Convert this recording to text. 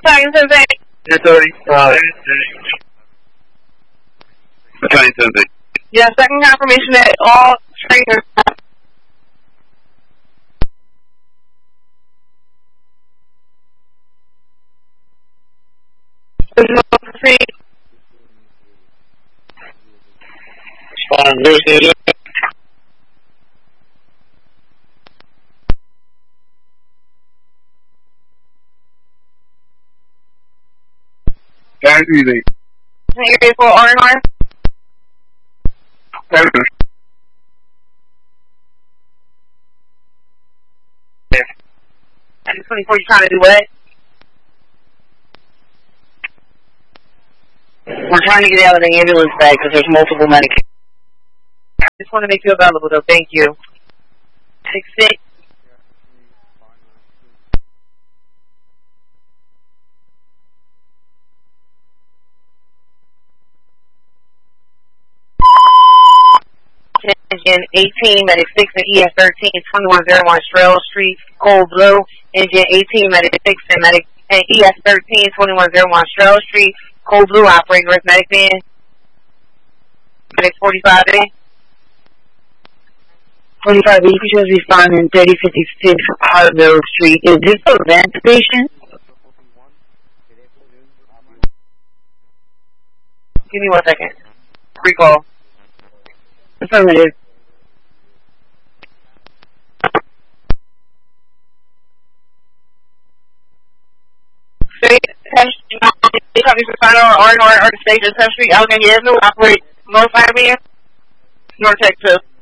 Battalion 10-8. Yes, 30. Battalion 10-8. Yeah, second confirmation that all trainers. Respond. Guys, easy. You ready for R&R? And 24, you trying to do what? We're trying to get out of the ambulance bag because there's multiple medications. I just want to make you available, though. Thank you. 6-6. Engine 18, Medic 6 and ES 13, 2101 Sherrill Street, Cold Blue. Engine 18, Medic 6 and Medic and ES 13, 2101 Sherrill Street, Cold Blue. Operator is Medic Van. Medic 45A. 45 you should respond in 3056 Hartville Street. Is this a vent patient? Give me 1 second. Recall. Affirmative. Companies for final or station 10th Street, Allegheny Avenue, operate North Miami, North Texas.